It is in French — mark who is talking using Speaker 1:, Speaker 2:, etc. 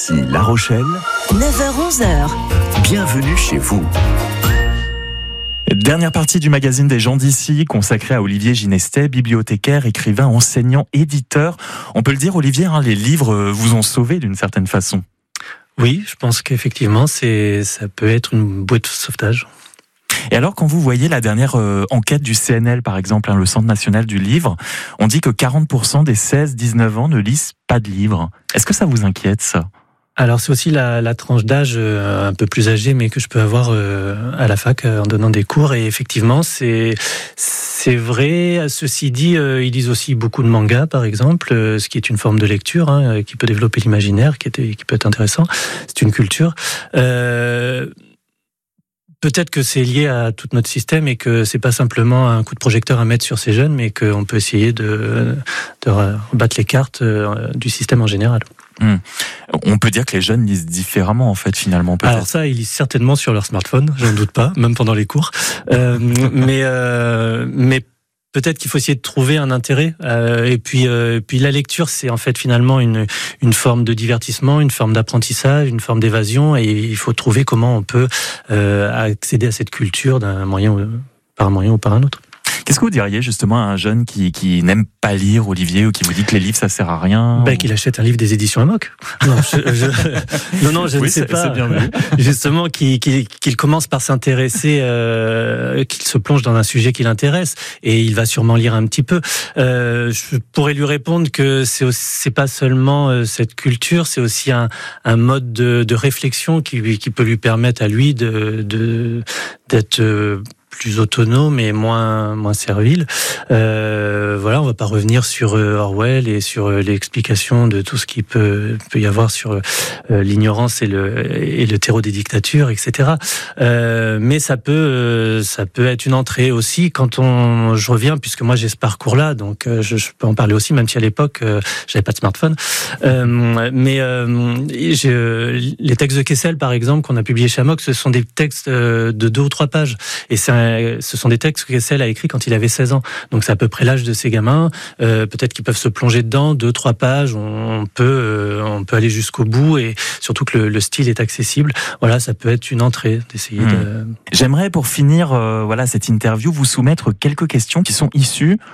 Speaker 1: Si La Rochelle,
Speaker 2: 9h-11h.
Speaker 1: bienvenue chez vous.
Speaker 3: Dernière partie du magazine des gens d'ici, consacrée à Olivier Ginestet, bibliothécaire, écrivain, enseignant, éditeur. On peut le dire, Olivier, les livres vous ont sauvé d'une certaine façon.
Speaker 4: Oui, je pense qu'effectivement, ça peut être une bouée de sauvetage.
Speaker 3: Et alors, quand vous voyez la dernière enquête du CNL, par exemple, le Centre national du livre, on dit que 40% des 16-19 ans ne lisent pas de livres. Est-ce que ça vous inquiète, ça ?
Speaker 4: Alors c'est aussi la tranche d'âge un peu plus âgée, mais que je peux avoir à la fac en donnant des cours. Et effectivement, c'est vrai. Ceci dit, ils lisent aussi beaucoup de mangas, par exemple, ce qui est une forme de lecture qui peut développer l'imaginaire, qui peut être intéressant. C'est une culture. Peut-être que c'est lié à tout notre système et que c'est pas simplement un coup de projecteur à mettre sur ces jeunes, mais qu'on peut essayer de rebattre les cartes du système en général.
Speaker 3: On peut dire que les jeunes lisent différemment, en fait, finalement. Peut-être.
Speaker 4: Alors ça, ils lisent certainement sur leur smartphone, j'en doute pas, même pendant les cours. Mais peut-être qu'il faut essayer de trouver un intérêt. Et puis la lecture, c'est en fait finalement une forme de divertissement, une forme d'apprentissage, une forme d'évasion. Et il faut trouver comment on peut accéder à cette culture par un moyen ou par un autre.
Speaker 3: Qu'est-ce que vous diriez justement à un jeune qui n'aime pas lire, Olivier, ou qui vous dit que les livres ça sert à rien
Speaker 4: Qu'il achète un livre des éditions Amok. Non, je
Speaker 3: oui,
Speaker 4: ne sais pas.
Speaker 3: C'est bien vu.
Speaker 4: Justement, qu'il commence par s'intéresser, qu'il se plonge dans un sujet qui l'intéresse, et il va sûrement lire un petit peu. Je pourrais lui répondre que c'est pas seulement cette culture, c'est aussi un mode de réflexion qui peut lui permettre à lui d'être plus autonome et moins servile. On va pas revenir sur Orwell et sur l'explication de tout ce qui peut y avoir sur l'ignorance et le terreau des dictatures, etc. Mais ça peut être une entrée aussi je reviens, puisque moi j'ai ce parcours-là, donc je peux en parler aussi, même si à l'époque j'avais pas de smartphone. Les textes de Kessel, par exemple, qu'on a publiés chez Amok, ce sont des textes de 2 ou 3 pages, et ce sont des textes que Kessel a écrits quand il avait 16 ans. Donc c'est à peu près l'âge de ces gamins. Peut-être qu'ils peuvent se plonger dedans, 2-3 pages. On peut aller jusqu'au bout, et surtout que le style est accessible. Voilà, ça peut être une entrée d'essayer de...
Speaker 3: J'aimerais, pour finir cette interview, vous soumettre quelques questions qui sont issues